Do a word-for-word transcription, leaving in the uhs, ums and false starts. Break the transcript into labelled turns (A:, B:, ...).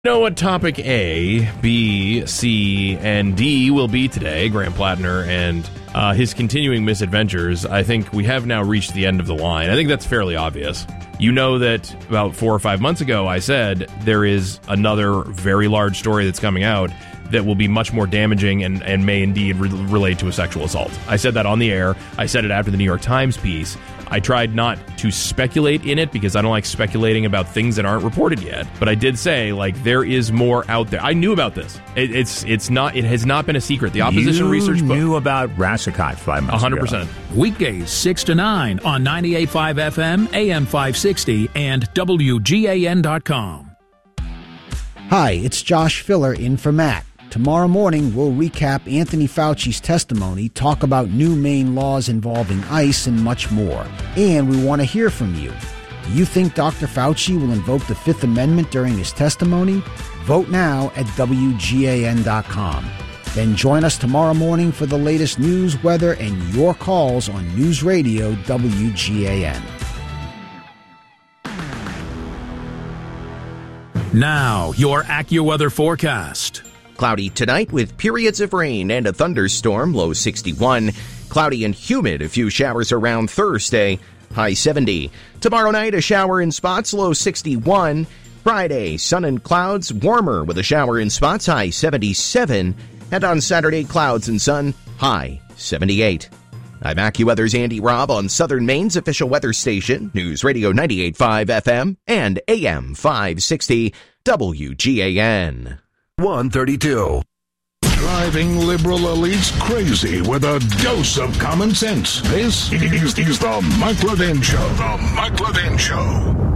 A: You know what topic A, B, C, and D will be today, Graham Plattner and uh, his continuing misadventures. I think we have now reached the end of the line. I think that's fairly obvious. You know that about four or five months ago I said there is another very large story that's coming out that will be much more damaging and, and may indeed re- relate to a sexual assault. I said that on the air. I said it after the New York Times piece. I tried not to speculate in it because I don't like speculating about things that aren't reported yet. But I did say, like, there is more out there. I knew about this. It, it's it's not. It has not been a secret. The opposition
B: you
A: research book.
B: knew about Rassicot five months
A: one hundred percent.
B: ago.
C: Weekdays six to nine on ninety-eight point five F M, A M five sixty, and W G A N dot com.
D: Hi, it's Josh Filler in for Matt. Tomorrow morning, we'll recap Anthony Fauci's testimony, talk about new Maine laws involving ICE, and much more. And we want to hear from you. Do you think Doctor Fauci will invoke the Fifth Amendment during his testimony? Vote now at W G A N dot com. Then join us tomorrow morning for the latest news, weather, and your calls on News Radio W G A N.
C: Now, your AccuWeather forecast.
E: Cloudy tonight with periods of rain and a thunderstorm, low sixty-one. Cloudy and humid, a few showers around Thursday, high seventy. Tomorrow night, a shower in spots, low sixty-one. Friday, sun and clouds, warmer with a shower in spots, high seventy-seven. And on Saturday, clouds and sun, high seventy-eight. I'm AccuWeather's Andy Robb on Southern Maine's official weather station, News Radio ninety-eight point five F M and A M five sixty W G A N.
F: one thirty-two. Driving liberal elites crazy with a dose of common sense. This is, is the Mike Levin Show. The Mike Levin Show.